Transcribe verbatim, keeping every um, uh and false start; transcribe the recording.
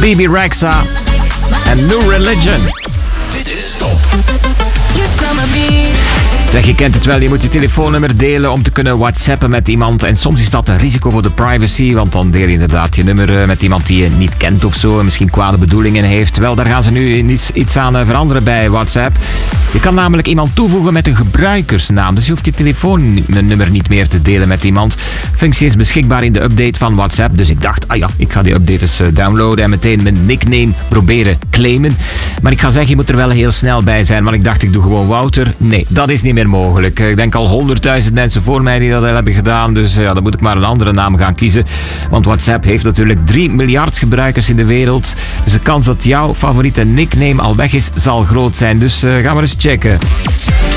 Bebe Rexha en New Religion. Dit is Top. Zeg, je kent het wel, je moet je telefoonnummer delen om te kunnen whatsappen met iemand. En soms is dat een risico voor de privacy, want dan deel je inderdaad je nummer met iemand die je niet kent of zo, en misschien kwade bedoelingen heeft. Wel, daar gaan ze nu iets, iets aan veranderen bij WhatsApp. Je kan namelijk iemand toevoegen met een gebruikersnaam, dus je hoeft je telefoonnummer niet meer te delen met iemand. Functie is beschikbaar in de update van WhatsApp, dus ik dacht, ah ja, ik ga die update eens downloaden en meteen mijn nickname proberen claimen. Maar ik ga zeggen, je moet er wel heel snel bij zijn, want ik dacht, ik doe gewoon Wouter. Nee, dat is niet meer mogelijk. Ik denk al honderdduizend mensen voor mij die dat al hebben gedaan, dus ja, dan moet ik maar een andere naam gaan kiezen. Want WhatsApp heeft natuurlijk drie miljard gebruikers in de wereld, dus de kans dat jouw favoriete nickname al weg is, zal groot zijn. Dus uh, gaan we eens checken.